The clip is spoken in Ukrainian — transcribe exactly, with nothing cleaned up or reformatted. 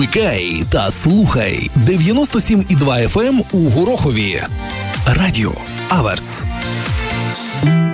Вмикай та слухай дев'яносто сім і два еф ем у Горохові. Радіо Аверс.